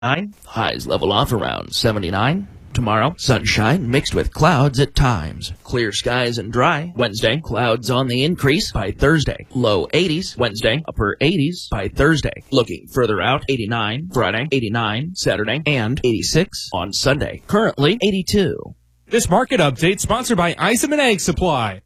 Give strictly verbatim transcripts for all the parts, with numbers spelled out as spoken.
Highs level off around seventy-nine. Tomorrow, sunshine mixed with clouds at times. Clear skies and dry. Wednesday, clouds on the increase by Thursday. Low eighties. Wednesday, upper eighties by Thursday. Looking further out, eighty-nine. Friday, eighty-nine. Saturday, and eighty-six on Sunday. Currently, eighty-two. This market update sponsored by Eisenman Ag Supply.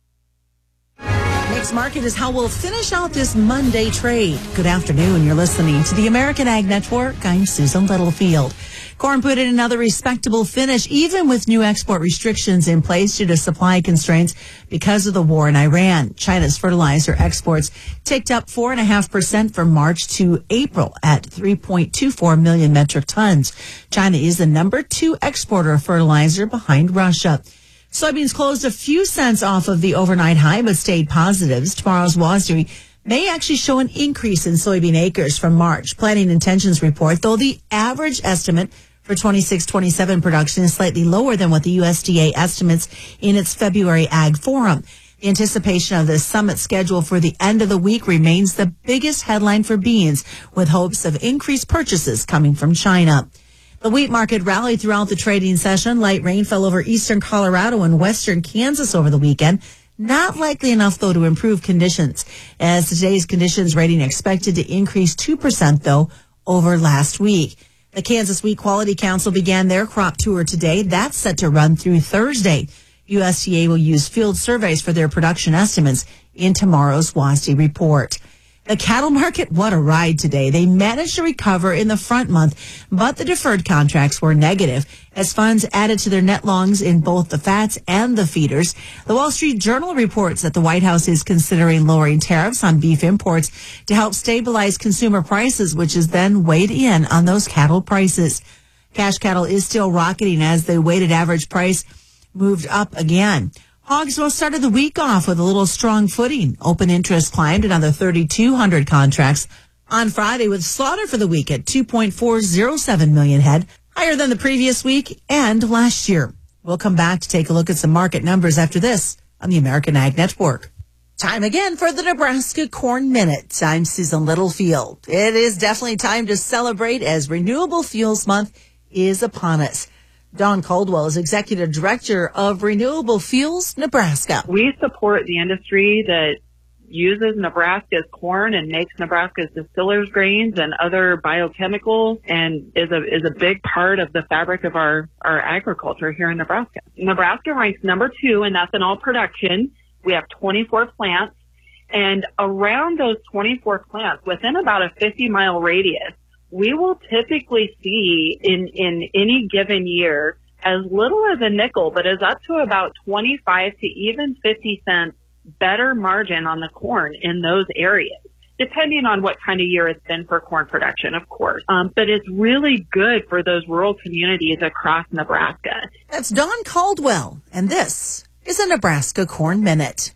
Next market is how we'll finish out this Monday trade. Good afternoon. You're listening to the American Ag Network. I'm Susan Littlefield. Corn put in another respectable finish, even with new export restrictions in place due to supply constraints because of the war in Iran. China's fertilizer exports ticked up four point five percent from March to April at three point two four million metric tons. China is the number two exporter of fertilizer behind Russia. Soybeans closed a few cents off of the overnight high, but stayed positives. Tomorrow's WASDE may actually show an increase in soybean acres from March. Planting intentions report, though the average estimate for twenty-six twenty-seven production is slightly lower than what the U S D A estimates in its February Ag Forum. The anticipation of the summit schedule for the end of the week remains the biggest headline for beans, with hopes of increased purchases coming from China. The wheat market rallied throughout the trading session. Light rain fell over eastern Colorado and western Kansas over the weekend. Not likely enough, though, to improve conditions, as today's conditions rating expected to increase two percent, though, over last week. The Kansas Wheat Quality Council began their crop tour today. That's set to run through Thursday. U S D A will use field surveys for their production estimates in tomorrow's WASDE report. The cattle market, what a ride today. They managed to recover in the front month, but the deferred contracts were negative as funds added to their net longs in both the fats and the feeders. The Wall Street Journal reports that the White House is considering lowering tariffs on beef imports to help stabilize consumer prices, which is then weighed in on those cattle prices. Cash cattle is still rocketing as the weighted average price moved up again. Hogs will started the week off with a little strong footing. Open interest climbed another thirty-two hundred contracts on Friday, with slaughter for the week at two point four oh seven million head, higher than the previous week and last year. We'll come back to take a look at some market numbers after this on the American Ag Network. Time again for the Nebraska Corn Minute. I'm Susan Littlefield. It is definitely time to celebrate as Renewable Fuels Month is upon us. Dawn Caldwell is Executive Director of Renewable Fuels Nebraska. We support the industry that uses Nebraska's corn and makes Nebraska's distillers grains and other biochemicals, and is a is a big part of the fabric of our, our agriculture here in Nebraska. Nebraska ranks number two in ethanol production. We have twenty-four plants, and around those twenty-four plants, within about a fifty mile radius, we will typically see in, in any given year as little as a nickel, but is up to about twenty-five to even fifty cents better margin on the corn in those areas, depending on what kind of year it's been for corn production, of course. Um, but it's really good for those rural communities across Nebraska. That's Dawn Caldwell, and this is a Nebraska Corn Minute.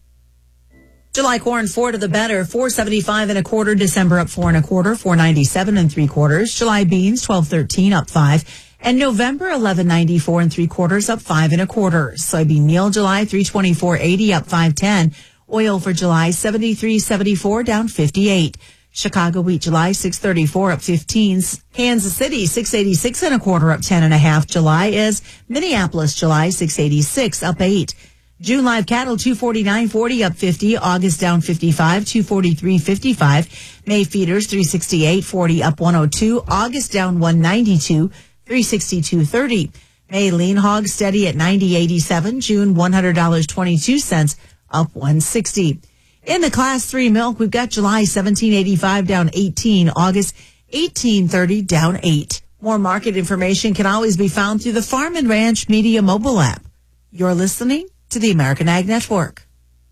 July corn, four to the better, four seventy-five and a quarter. December up four and a quarter, four ninety-seven and three quarters. July beans, twelve thirteen, up five. And November, eleven ninety-four and three quarters, up five and a quarter. Soybean meal, July, three twenty-four eighty, up five ten. Oil for July, seventy-three seventy-four, down fifty-eight. Chicago wheat, July, six thirty-four, up fifteen. Kansas City, six eighty-six and a quarter, up ten and a half. July is Minneapolis, July, six eighty-six, up eight. June live cattle, two forty-nine forty, up fifty. August down fifty-five, two forty-three fifty-five. May feeders, three sixty-eight forty, up one oh two. August down one ninety-two, three sixty-two thirty. May lean hog steady at ninety eighty-seven. June, one hundred twenty-two cents, up one sixty. In the class three milk, we've got July seventeen eighty-five, down eighteen. August eighteen thirty, down eight. More market information can always be found through the Farm and Ranch Media mobile app. You're listening to the American Ag Network.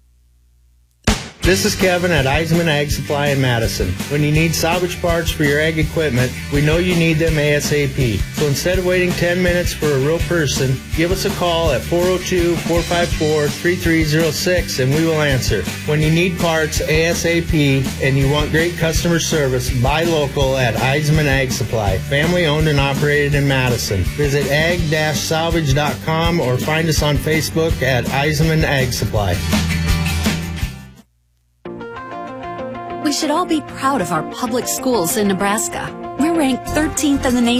This is Kevin at Eisenman Ag Supply in Madison. When you need salvage parts for your ag equipment, we know you need them ASAP. So instead of waiting ten minutes for a real person, give us a call at four oh two, four five four, three three oh six and we will answer. When you need parts ASAP and you want great customer service, buy local at Eisenman Ag Supply. Family owned and operated in Madison. Visit ag dash salvage dot com or find us on Facebook at Eisenman Ag Supply. We should all be proud of our public schools in Nebraska. We're ranked thirteenth in the nation